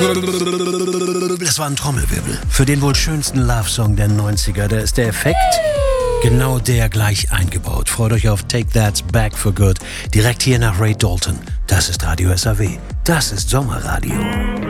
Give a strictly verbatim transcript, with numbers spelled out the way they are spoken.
Das war ein Trommelwirbel. Für den wohl schönsten Love-Song der neunziger. Da ist der Effekt genau der gleich eingebaut. Freut euch auf Take That Back for Good. Direkt hier nach Ray Dalton. Das ist Radio S A W. Das ist Sommerradio.